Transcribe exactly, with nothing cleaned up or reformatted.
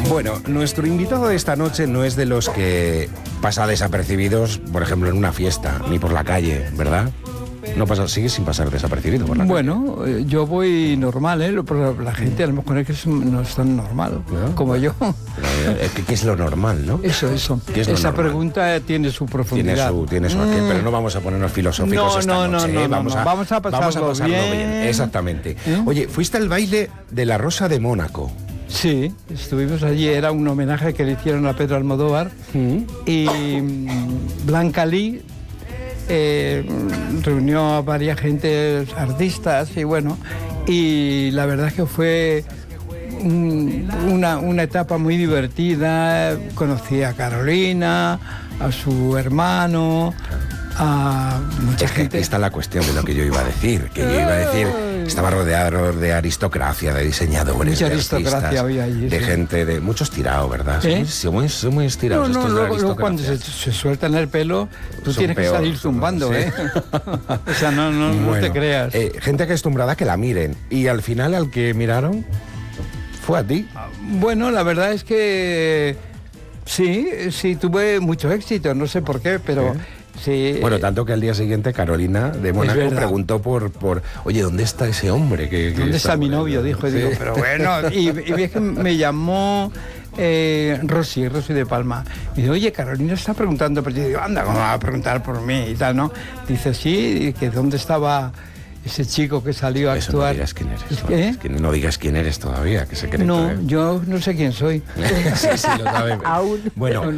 Bueno, nuestro invitado de esta noche no es de los que pasa desapercibidos, por ejemplo, en una fiesta, ni por la calle, ¿verdad? No pasa, sigue sin pasar desapercibido por la bueno, calle. Bueno, yo voy normal, ¿eh? Pero la gente a lo mejor es que no es tan normal, ¿no? Como yo. ¿Qué, ¿Qué es lo normal, no? Eso, eso. ¿Qué es lo Esa normal? Pregunta tiene su profundidad. Tiene su, tiene su aquel, mm. pero no vamos a ponernos filosóficos no, esta no, noche. No, ¿eh? no, vamos, no, a, vamos a pasarlo, vamos a pasarlo bien. bien. Exactamente. ¿Eh? Oye, fuiste al baile de la Rosa de Mónaco. Sí, estuvimos allí, era un homenaje que le hicieron a Pedro Almodóvar ¿Mm? y Blanca Lee eh, reunió a varias gentes artistas y bueno, y la verdad es que fue un, una, una etapa muy divertida. Conocí a Carolina, a su hermano, a mucha es que gente. Aquí está la cuestión de lo que yo iba a decir, que yo iba a decir, estaba rodeado de aristocracia, de diseñadores, mucha de aristocracia artistas, había allí, de sí. gente, de muchos tirados, ¿verdad? ¿Eh? Son muy, son muy estirados No, no, estos de la luego, luego cuando aristocracia. se, se sueltan el pelo, tú Son tienes peor, que salir son- zumbando, sí. ¿eh? O sea, no, no, no Bueno, te creas. eh, gente acostumbrada a que la miren, y al final al que miraron fue a ti. Bueno, la verdad es que sí, sí, tuve mucho éxito, no sé por qué, pero sí. Bueno, tanto que al día siguiente Carolina de Mónaco verdad. preguntó por, por, oye, ¿dónde está ese hombre? Que, que ¿Dónde está mi por ahí?". novio? Dijo, y Sí. digo, pero bueno, y, y es que me llamó eh, Rosy, Rosy de Palma. Y dice, oye, Carolina está preguntando, pero yo digo, anda, ¿cómo va a preguntar por mí y tal, no? Dice, sí, que dónde estaba ese chico que salió a Eso actuar. no digas quién eres. No, ¿Qué? es que no digas quién eres todavía, que secreto. No, ¿eh? yo no sé quién soy. Sí, sí, lo sabe. Aún. Bueno,